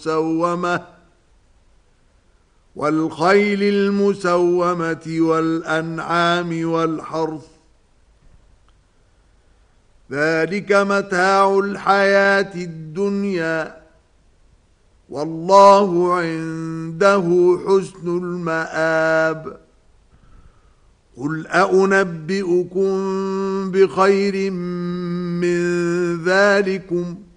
المسومة والخيل المسومة والأنعام والحرث، ذلك متاع الحياة الدنيا، والله عنده حسن المآب. قل أنبئكم بخير من ذلكم